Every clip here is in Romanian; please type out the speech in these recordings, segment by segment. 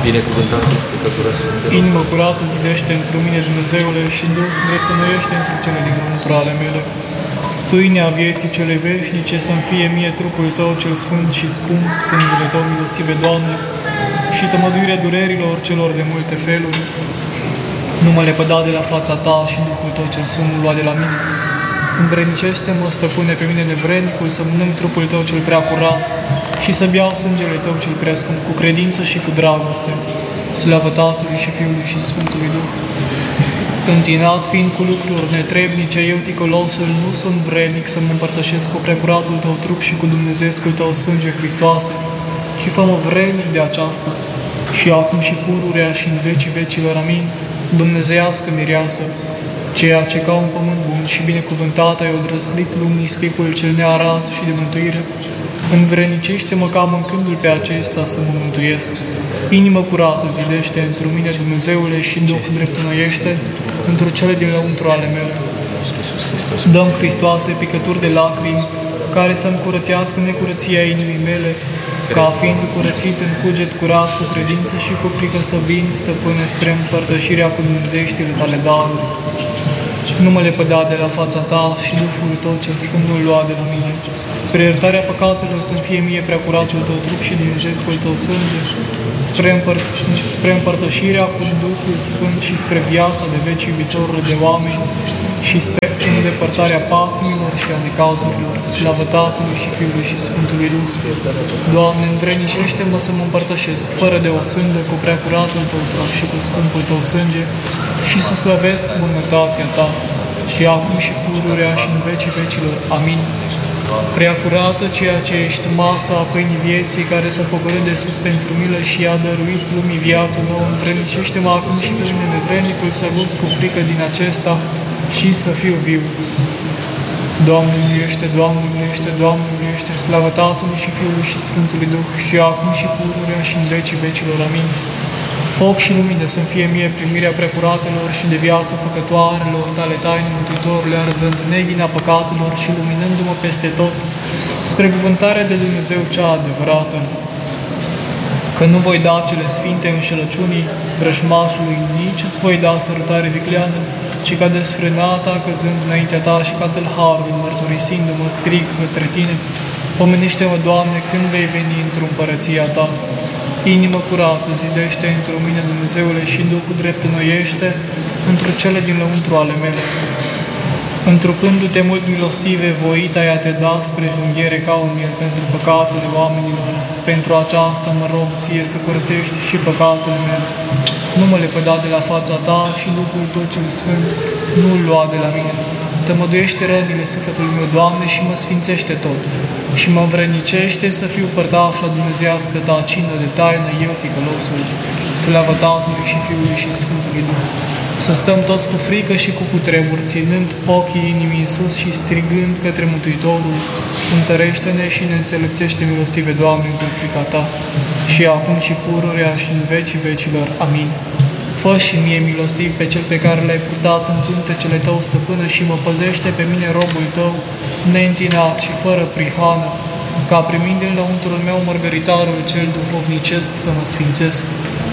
Binecuvântat este cătura Sfântelor. Inimă curată zidește într mine, Dumnezeule, și Duh dreptănoiește într cele din lăuntru ale mele. Pâinea vieții cele veșnice să-mi fie mie trupul Tău cel sfânt și scump, sângele Tău milostive, Doamne, și tămăduirea durerilor celor de multe feluri. Nu mă lepăda de la fața Ta și Duhul Tău cel sfânt nu lua de la mine. Învrednicește-mă, Stăpâne, pe mine nevrednicul, să mănânc trupul Tău cel prea curat și să beau sângele Tău cel prea scump, cu credință și cu dragoste. Slavă Tatălui și Fiului și Sfântului Duh. Întinat fiind cu lucruri netrebnice, eu, ticălosul, nu sunt vrednic să mă împărtășesc cu precuratul Tău trup și cu Dumnezeescul Tău sânge Hristoase, și fă-mă vrednic de aceasta, și acum și pururea și în vecii vecilor. Amin. Dumnezeiască mireasă, ceea ce ca un pământ bun și binecuvântat ai odrăslit lumii spicul cel nearat și de mântuire, învrednicește-mă ca mâncându-l pe acesta să mă mântuiesc. Inimă curată zidește într mine, Dumnezeule, și Duh dreptănoiește într cele din lăuntru ale mele. Dăm, Hristoase, picături de lacrimi, care să-mi curățească necurăția inimii mele, ca fiind curățit în cuget curat, cu credință și cu frică să vin, Stăpâne, spre împărtășirea cu dumnezeieștile Tale daruri. Nu mă lepăda de la fața Ta și Duhul Tău cel Sfânt nu lua de la mine. Spre iertarea păcatelor să-mi fie mie prea curatul Tău trup și Dumnezeescul Tău sânge, spre împărtășirea cu Duhul Sfânt și spre viața de vecii viitorului de oameni și spre îndepărtarea patimilor și a necazurilor. Slavă Tatălui și Fiului și Sfântului Duh. Doamne, învrednicește-mă să mă împărtășesc fără de o sândă cu prea curatul Tău trup și cu scumpul Tău sânge și să slăvesc bunătatea Ta și acum și pururea și în vecii vecilor. Amin. Prea curată, ceea ce ești masa a pâinii vieții, care s-a pogorât de sus pentru milă și i-a dăruit lumii viață nouă, învrednicește-mă acum și pe mine nevrednicul să gust cu frică din acesta și să fiu viu. Doamne miluiește, Doamne miluiește, Doamne miluiește, slavă Tatălui și Fiului și Sfântului Duh, și acum și pururea și în vecii vecilor. Amin. Foc și lumină să-mi fie mie primirea precuratelor și de viață făcătoarelor Tale taine, Mântuitorule, arzând neghina păcatelor și luminându-mă peste tot, spre cuvântarea de Dumnezeu cea adevărată. Că nu voi da cele sfinte înșelăciunii vrăjmașului, nici îți voi da sărutare vicleană, ci ca desfrânata, căzând înaintea Ta și ca tâlharul, mărturisindu-mă, strig către Tine. Pomenește-mă, Doamne, când vei veni într-o împărăția Ta. Inimă curată zidește într mine, Dumnezeule, și Duhul dreptănoiește într cele din lăuntru ale mele. Întrupându-te mult milostive, voit ai a Te da spre junghiere ca un miel pentru păcatele oamenilor. Pentru aceasta mă rog Ție să curățești și păcatele mele. Nu mă lepăda de la fața Ta și Duhul Tău cel Sfânt nu-l lua de la mine. Tămăduiește rănile sufletului meu, Doamne, și mă sfințește tot. Și mă învrednicește să fiu părtaș la dumnezeiască Ta cină de taină, eu, ticălosul. Slavă Tatălui și Fiului și Sfântului Duh. Să stăm toți cu frică și cu cutremur, ținând ochii inimii în sus și strigând către Mântuitorul. Întărește-ne și ne înțelepțește, milostive, Doamne, într frica Ta, și acum și pururea și în vecii vecilor. Amin. Fă și mie milostiv pe Cel pe care L-ai purtat în pântecele Tău, Stăpână, și mă păzește pe mine, robul Tău, neîntinat și fără prihană, ca primind din lăuntrul meu mărgăritarul cel duhovnicesc să mă sfințesc.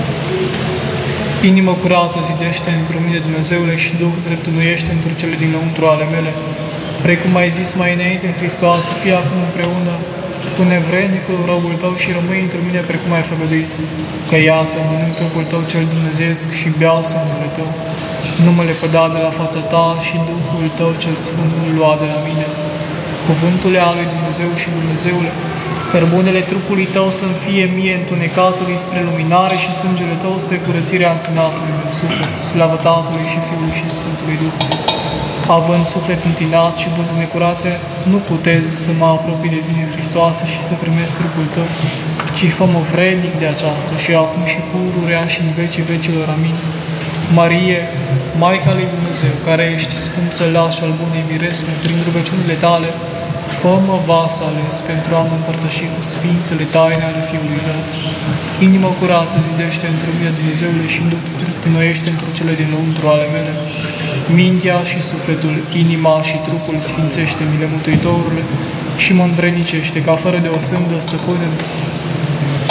Inimă curată zidește într mine, Dumnezeule, și Duh dreptănoiește într cele din lăuntru ale mele. Precum ai zis mai înainte în Hristos, să fie acum împreună cu nevrednicul robul Tău și rămâi într mine precum ai făgăduit. Că iată, mănânc trupul Tău cel dumnezeiesc și beau sângele Tău. Nu mă lepăda de la fața Ta și Duhul Tău cel Sfânt nu lua de la mine. Cuvântul al lui Dumnezeu și Dumnezeule, cărbunele trupului Tău să-mi fie mie întunecatului spre luminare și sângele Tău spre curățirea întinatului meu suflet. Slavă Tatălui și Fiului și Sfântului Duh. Având suflet întinat și buze necurate, nu putez să mă apropii de Tine, Hristoase, și să primesc trupul Tău, ci fă-mă vrednic de aceasta și acum și pururea și în vecii vecilor. Amin. Marie, Maica lui Dumnezeu, care ești scump sălaș al bunei miresme, prin rugăciunile Tale, fă-mă vas ales pentru a mă împărtăși cu sfintele taine ale Fiului Tău. Inima curată zidește într mine, Dumnezeule, și înnoiește într cele din lăuntru ale mele. Mintea și sufletul, inima și trupul sfințește-mi-le, Mântuitorule, și mă învrednicește, ca fără de o sândă, Stăpâne,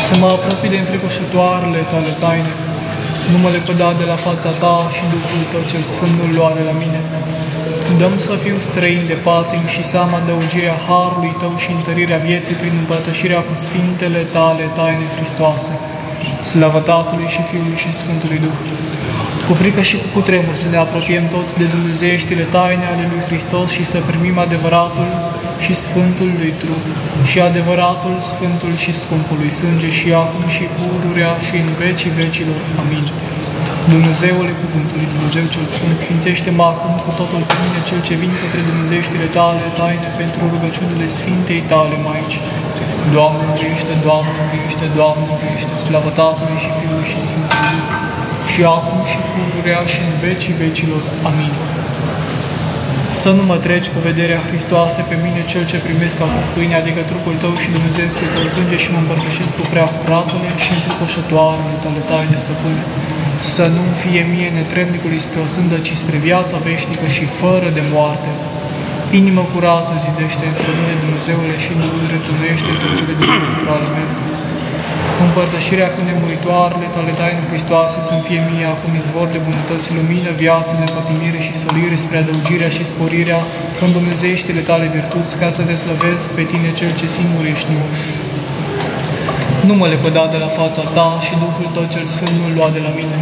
să mă apropii de înfricoșătoarele tale taine, nu mă lepăda de la fața ta și Duhul tău cel Sfânt nu lua de la mine. Dăm să fiu străin de patim și să am adăugirea harului tău și întărirea vieții prin împărtășirea cu sfintele tale taine Hristoase. Slavă Tatălui și Fiului și Sfântului Duh. Cu frică și cu cutremur să ne apropiem toți de dumnezeieștile taine ale lui Hristos și să primim adevăratul și Sfântul lui trup și adevăratul, Sfântul și Scumpul lui sânge și acum și pururea și în vecii vecilor. Amin. Dumnezeule cuvântului, Dumnezeu cel Sfânt, sfințește-mă acum cu totul pe mine, cel ce vin către dumnezeieștile tale taine pentru rugăciunile Sfintei tale Maici. Doamne, mântuiește, Doamne, mântuiește, Doamne, mântuiește, slavă Tatălui și Fiului și Sfântului Duh, și acum și pururea și în vecii vecilor. Amin. Să nu mă treci cu vederea Hristoase pe mine, cel ce primesc acum pâine, adică trupul tău și dumnezeescul tău sânge și mă împărtășesc cu prea curatele și înfricoșătoarele tale taine, stăpâne. Să nu fie mie netrebnicului spre o sândă, ci spre viața veșnică și fără de moarte. Inimă curată zidește într-o mine, Dumnezeule, și Duhul dreptănuiește într cele dintre ale mele. Împărtășirea cu nemuritoarele tale taine Hristoase să-mi fie mie acum izvor de bunătăți, lumină, viață, nepătimire și solire spre adăugirea și sporirea în dumnezeieștile tale virtuți, ca să te slăvesc pe tine, cel ce singur ești mult. Nu mă lepăda de la fața ta și Duhul tău cel Sfânt nu lua de la mine.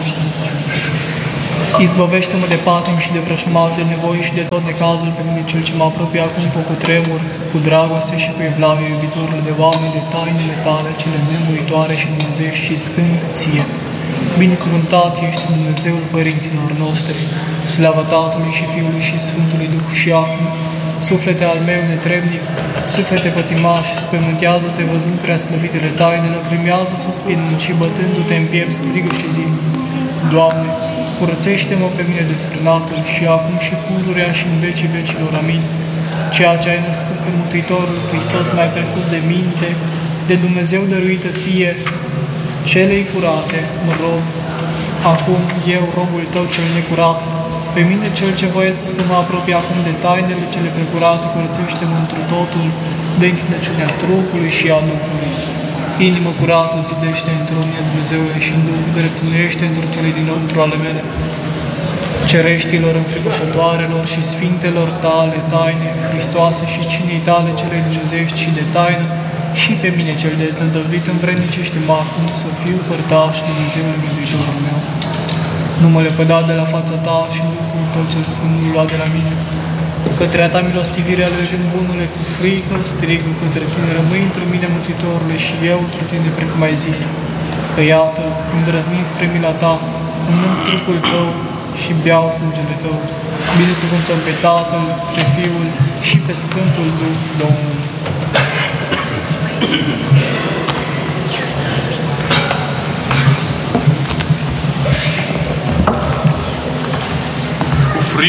Izbăvește-mă de patim și de vrășmaș, de nevoi și de tot necazul pe mine, cel ce mă apropie acum cu tremur, cu dragoste și cu evlavie, iubitorul de oameni, de tainele tale, cele nemuritoare și dumnezeiești și sfânt ție. Binecuvântat ești Dumnezeul părinților noștri, slavă Tatălui și Fiului și Sfântului Duh și acum. Suflete al meu netrebnic, suflete pătimaș, spământează-te văzând prea slăvitele taine, lăcrimează suspinând și bătându-te în piept, strigă și zi: Doamne, curățește-mă pe mine desfrânatul și acum și pururea și în vecii vecilor. Amin. Ceea ce ai născut pe Mântuitorul Hristos mai presus de minte, de Dumnezeu dăruită ție, celei curate, mă rog, acum eu, robul tău cel necurat, pe mine cel ce voiesc să mă apropie acum de tainele cele precurate, curățește-mă întru totul de închinăciunea trupului și a Duhului. Inimă curată zidește într-o mine, Dumnezeule, și în Duh dreptănuiește într-o cele dinăuntru ale mele, cereștilor, înfricoșătoarelor și sfintelor tale taine, Hristoase și cinei tale celei dumnezeiești și de taină, și pe mine cel deznădăjduit învrednicește-mă acum să fiu părtaș Dumnezeul Mântuitorul meu. Nu mă lepăda de la fața ta și Duhul tău cel Sfânt nu lua de la mine. Către a ta milostivire alergând bunule cu frică, strigă către tine, rămâi într mine, Mântuitorule, și eu într tine, precum ai zis, că iată, îndrăznind spre mila ta, mănânc trupul tău și beau sângele tău. Binecuvântăm pe Tatăl, pe Fiul și pe Sfântul Duh, Domnul.